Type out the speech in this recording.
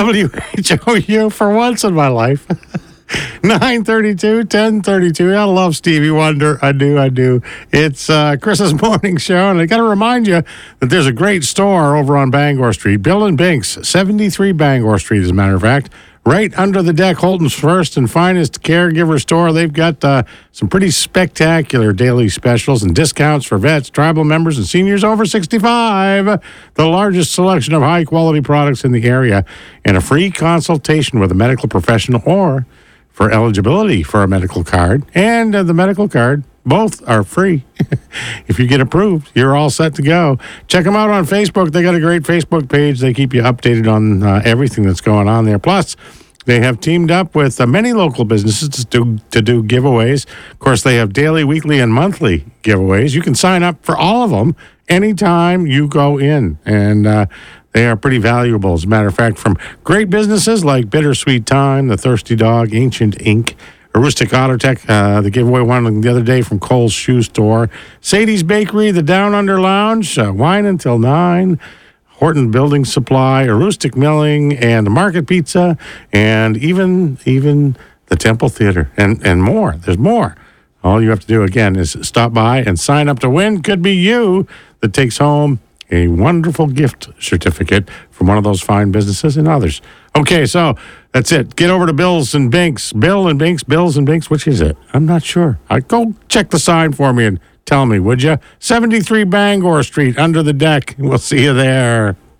WHOU for once in my life. 9:32, 10:32. I love Stevie Wonder. I do. It's Chris's morning show, and I got to remind you that there's a great store over on Bangor Street, Bill and Binks, 73 Bangor Street, as a matter of fact. Right under the deck, Holton's first and finest caregiver store. They've got some pretty spectacular daily specials and discounts for vets, tribal members, and seniors over 65. The largest selection of high-quality products in the area, and a free consultation with a medical professional or for eligibility for a medical card. And the medical card, both are free. If you get approved, you're all set to go. Check them out on Facebook. They got a great Facebook page. They keep you updated on everything that's going on there. Plus, they have teamed up with many local businesses to do giveaways. Of course, they have daily, weekly, and monthly giveaways. You can sign up for all of them anytime you go in. And they are pretty valuable. As a matter of fact, from great businesses like Bittersweet Time, The Thirsty Dog, Ancient Ink, Aroostook Auto Tech, the giveaway one the other day from Cole's Shoe Store, Sadie's Bakery, the Down Under Lounge, Wine Until 9, Horton Building Supply, Aroostook Milling, and the Market Pizza, and even the Temple Theater, and more. There's more. All you have to do, again, is stop by and sign up to win. Could be you that takes home a wonderful gift certificate from one of those fine businesses and others. Okay, so that's it. Get over to Bills and Binks. Bills and Binks, which is it? I'm not sure. Go check the sign for me and tell me, would you? 73 Bangor Street, under the deck. We'll see you there.